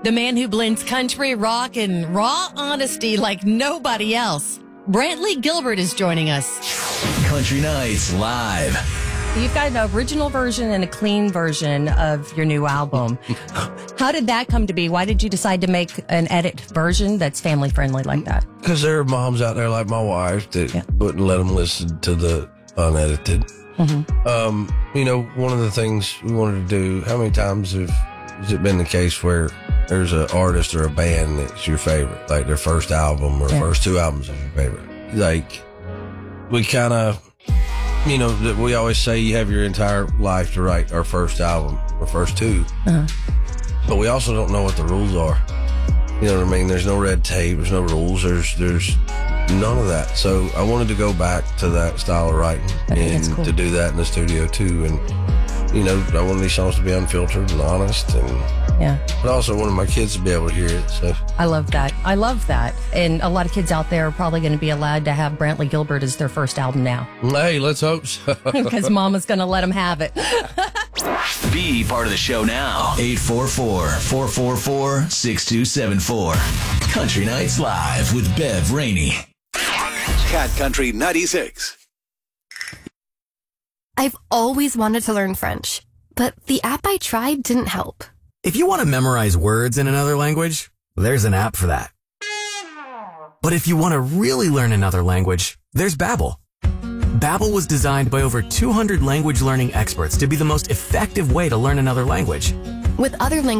The man who blends country, rock, and raw honesty like nobody else. Brantley Gilbert is joining us. Country Nights Live. You've got an original version and a clean version of your new album. How did that come to be? Why did you decide to make an edit version that's family friendly like that? Because there are moms out there like my wife that wouldn't let them listen to the unedited. Mm-hmm. One of the things we wanted to do, how many times has it been the case where there's an artist or a band that's your favorite, like their first album or first two albums is your favorite? Like, we kind of, we always say you have your entire life to write our first album or first two. But we also don't know what the rules are. You know what I mean? There's no red tape. There's no rules. There's none of that. So I wanted to go back to that style of writing and to do that in the studio too. And, I wanted these songs to be unfiltered and honest. But also wanted my kids to be able to hear it. So I love that. I love that. And a lot of kids out there are probably going to be allowed to have Brantley Gilbert as their first album now. Hey, let's hope so. Because Mama's going to let them have it. Be part of the show now. 844-444-6274. Country Nights Live with Bev Rainey. Cat Country 96. I've always wanted to learn French, but the app I tried didn't help. If you want to memorize words in another language, there's an app for that. But if you want to really learn another language, there's Babbel. Babbel was designed by over 200 language learning experts to be the most effective way to learn another language. With other languages,